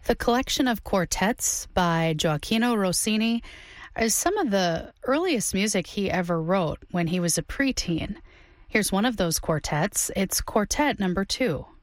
The collection of quartets by Gioacchino Rossini is some of the earliest music he ever wrote when he was a preteen. Here's one of those quartets. It's Quartet Number 2.